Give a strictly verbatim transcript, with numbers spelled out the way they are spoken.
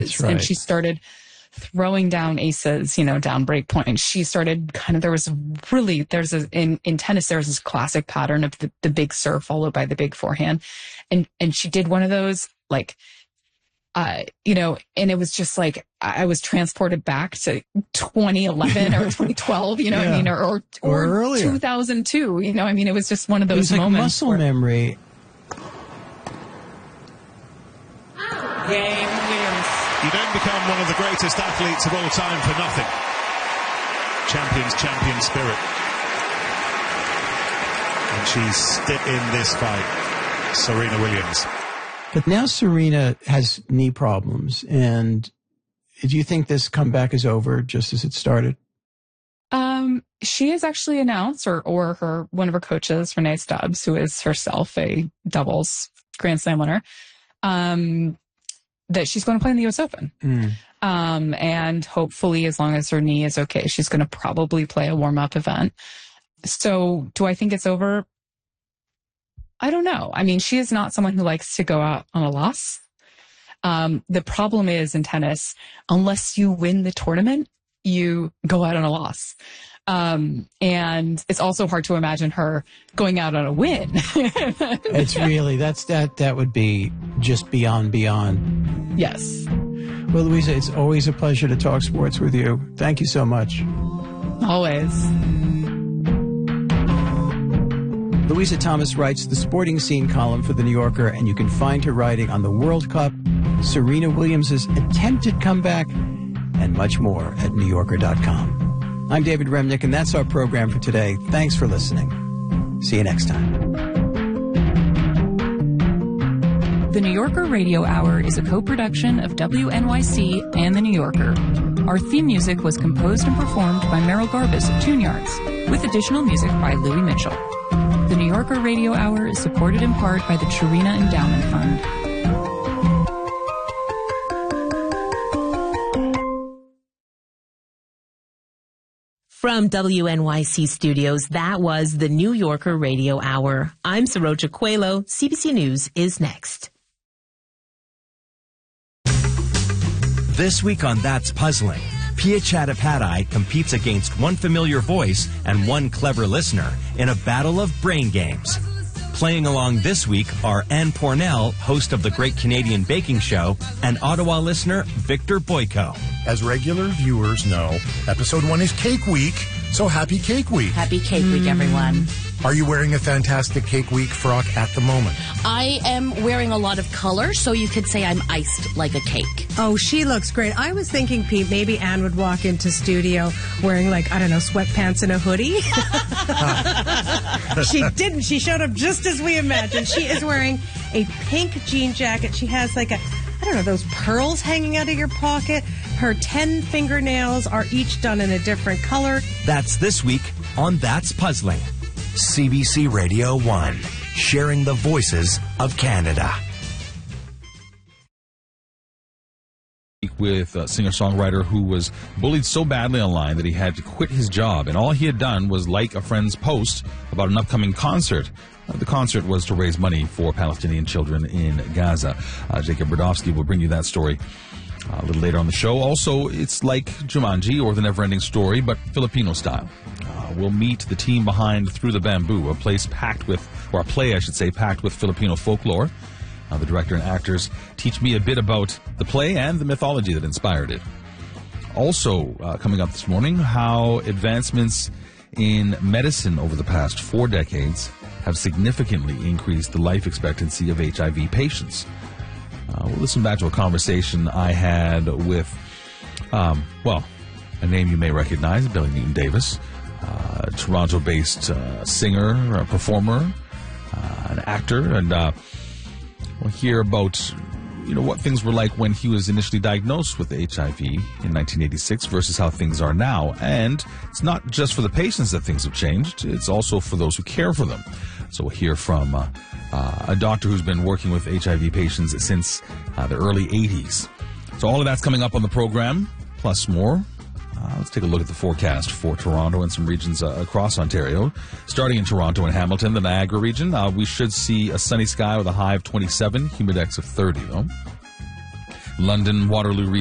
That's right. And she started throwing down aces, you know, down break points. She started kind of, there was really, there's a, in, in tennis, there's this classic pattern of the, the big serve followed by the big forehand. And, and she did one of those, like, uh, you know, and it was just like, I was transported back to twenty eleven or twenty twelve, you know yeah. what I mean? Or, or, or, or earlier. two thousand two, you know, I mean, it was just one of those it was moments. Like muscle where, memory. Game Williams. You don't become one of the greatest athletes of all time for nothing. Champions, champion spirit. And she's still in this fight, Serena Williams. But now Serena has knee problems, and do you think this comeback is over just as it started? Um, she has actually announced, or or her one of her coaches, Renee Stubbs, who is herself a doubles Grand Slam winner, um, that she's going to play in the U S Open. Mm. Um, and hopefully, as long as her knee is okay, she's going to probably play a warm-up event. So do I think it's over? I don't know. I mean, she is not someone who likes to go out on a loss. Um, the problem is in tennis, unless you win the tournament, you go out on a loss. Um, and it's also hard to imagine her going out on a win. It's really, that's, that, that would be just beyond, beyond. Yes. Well, Louisa, it's always a pleasure to talk sports with you. Thank you so much. Always. Louisa Thomas writes the sporting scene column for The New Yorker, and you can find her writing on the World Cup, Serena Williams' attempted comeback, and much more at new yorker dot com. I'm David Remnick, and that's our program for today. Thanks for listening. See you next time. The New Yorker Radio Hour is a co-production of W N Y C and The New Yorker. Our theme music was composed and performed by Merrill Garbus of Tune Yards, with additional music by Louis Mitchell. The New Yorker Radio Hour is supported in part by the Chirina Endowment Fund. From W N Y C Studios, that was the New Yorker Radio Hour. I'm Saroja Coelho. C B C News is next. This week on That's Puzzling, Pia Chattopadhyay competes against one familiar voice and one clever listener in a battle of brain games. Playing along this week are Anne Pornell, host of the Great Canadian Baking Show, and Ottawa listener Victor Boyko. As regular viewers know, episode one is Cake Week, so happy Cake Week. Happy Cake Week, everyone. Are you wearing a fantastic Cake Week frock at the moment? I am wearing a lot of color, so you could say I'm iced like a cake. Oh, she looks great. I was thinking, Pete, maybe Anne would walk into studio wearing, like, I don't know, sweatpants and a hoodie. She didn't. She showed up just as we imagined. She is wearing a pink jean jacket. She has, like, a, I don't know, those pearls hanging out of your pocket. Her ten fingernails are each done in a different color. That's this week on That's Puzzling. C B C Radio one, sharing the voices of Canada. With a singer-songwriter who was bullied so badly online that he had to quit his job, and all he had done was like a friend's post about an upcoming concert. Uh, the concert was to raise money for Palestinian children in Gaza. Uh, Jacob Brodowski will bring you that story uh, a little later on the show. Also, it's like Jumanji or The Never-Ending Story, but Filipino style. Uh, we'll meet the team behind Through the Bamboo, a place packed with, or a play, I should say, packed with Filipino folklore. Uh, the director and actors teach me a bit about the play and the mythology that inspired it. Also, uh, coming up this morning, how advancements in medicine over the past four decades have significantly increased the life expectancy of H I V patients. Uh, we'll listen back to a conversation I had with, um, well, a name you may recognize, Billy Newton-Davis, uh, Toronto-based uh, singer, uh, performer, uh, an actor, and uh, we'll hear about, you know, what things were like when he was initially diagnosed with H I V in nineteen eighty-six versus how things are now. And it's not just for the patients that things have changed, it's also for those who care for them. So we'll hear from uh, uh, a doctor who's been working with H I V patients since uh, the early eighties. So all of that's coming up on the program, plus more. Uh, let's take a look at the forecast for Toronto and some regions uh, across Ontario. Starting in Toronto and Hamilton, the Niagara region, uh, we should see a sunny sky with a high of twenty-seven, humidex of thirty, though. London Waterloo